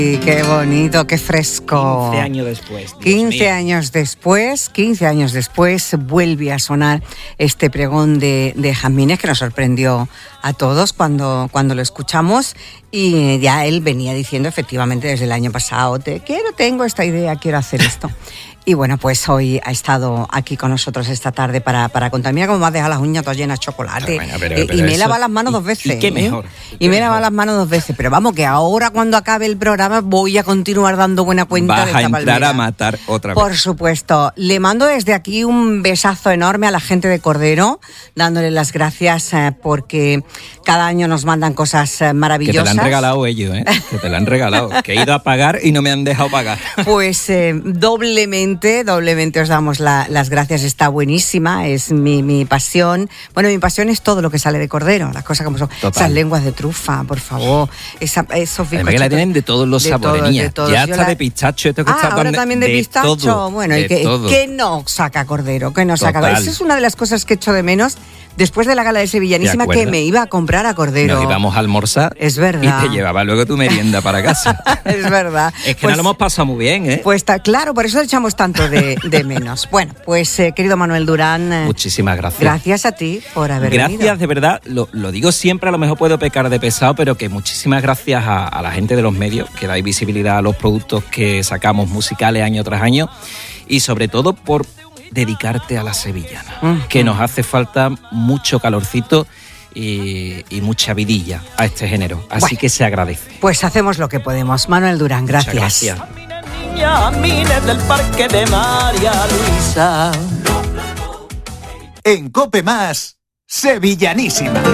Y qué bonito, qué fresco. 15 años después. 15 años después vuelve a sonar este pregón de Jamines que nos sorprendió a todos cuando lo escuchamos, y ya él venía diciendo efectivamente desde el año pasado, tengo esta idea, quiero hacer esto. Y bueno, pues hoy ha estado aquí con nosotros esta tarde para contar. Mira cómo me has dejado las uñas todas llenas de chocolate. Pero y me he lavado las manos 2 veces. Y qué mejor. Y me he lavado las manos 2 veces. Pero vamos, que ahora cuando acabe el programa voy a continuar dando buena cuenta de esta palmera. Vas a entrar a matar otra vez. Por supuesto. Le mando desde aquí un besazo enorme a la gente de Cordero, dándole las gracias porque cada año nos mandan cosas maravillosas. Que te la han regalado ellos, Que te la han regalado. Que he ido a pagar y no me han dejado pagar. Pues doblemente os damos las gracias. Está buenísima, es mi pasión. Bueno, mi pasión es todo lo que sale de Cordero, las cosas como son. Total. Esas lenguas de trufa, por favor. Esos además que la tienen de todos los sabores, niña. Ya está de pistacho. Esto que está ahora también de pistacho. Todo, bueno, y que no saca Cordero, que no saca Total. Cordero. Esa es una de las cosas que echo de menos después de la gala de Sevillanísima, que me iba a comprar a Cordero. Nos íbamos a almorzar. Es verdad. Y te llevaba luego tu merienda para casa. Es verdad. Es que no lo hemos pasado muy bien, Pues está claro, por eso le echamos tanto de menos. Bueno, pues querido Manuel Durán. Muchísimas gracias. Gracias a ti por haber venido. Gracias, de verdad. Lo digo siempre, a lo mejor puedo pecar de pesado, pero que muchísimas gracias a la gente de los medios, que dais visibilidad a los productos que sacamos musicales año tras año, y sobre todo por dedicarte a la sevillana, que nos hace falta mucho calorcito y mucha vidilla a este género, así que se agradece. Pues hacemos lo que podemos. Manuel Durán, gracias. Muchas gracias. Mines del Parque de María Luisa. En COPE+, Sevillanísima.